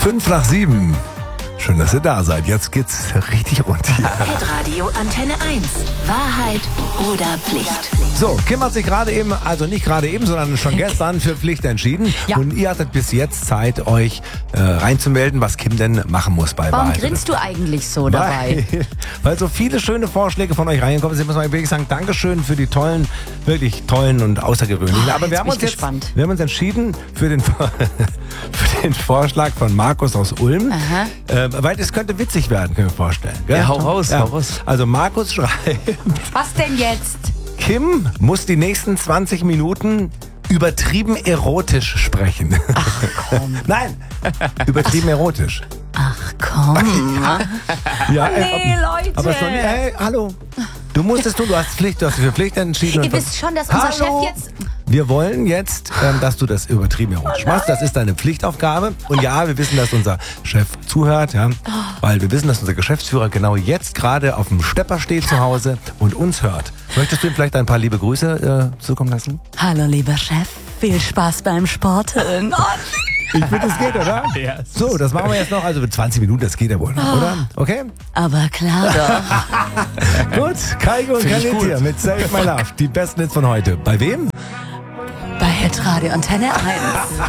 5 nach 7. Schön, dass ihr da seid. Jetzt geht's richtig rund hier. Hitradio Antenne 1. Wahrheit oder Pflicht? So, Kim hat sich gerade eben, also nicht gerade eben, sondern schon gestern für Pflicht entschieden. Ja. Und ihr hattet bis jetzt Zeit, euch reinzumelden, was Kim denn machen muss bei Warum Wahrheit. grinst du eigentlich so dabei? Weil so viele schöne Vorschläge von euch reingekommen sind, muss man wirklich sagen, Dankeschön für die tollen, wirklich tollen und außergewöhnlichen. Aber wir haben uns gespannt. wir haben uns entschieden für den, für den Vorschlag von Markus aus Ulm. Weil es könnte witzig werden, können wir vorstellen. Gell? Ja, hau raus. Also Markus schreibt, Was denn jetzt? Kim muss die nächsten 20 Minuten übertrieben erotisch sprechen. Ach komm. Nein, übertrieben erotisch. Ach komm. Ja, Nee, Leute. Aber schon, hey, hallo. Du musst es tun, du hast Pflicht, du hast dich für Pflicht entschieden. Ihr wisst schon, dass unser Chef jetzt... Wir wollen jetzt, dass du das übertrieben erotisch machst. Das ist deine Pflichtaufgabe. Und ja, wir wissen, dass unser Chef zuhört, ja, weil wir wissen, dass unser Geschäftsführer genau jetzt gerade auf dem Stepper steht zu Hause und uns hört. Möchtest du ihm vielleicht ein paar liebe Grüße zukommen lassen? Hallo, lieber Chef. Viel Spaß beim Sporteln. Ich finde, das geht, oder? Ja. So, das machen wir jetzt noch. Also 20 Minuten, das geht ja wohl noch, oder? Okay? Aber klar doch. Gut, Kaigo und Find ich Kalit gut. hier mit Save My Love. Die besten Hits von heute. Bei wem? Bei Hitradio Antenne 1.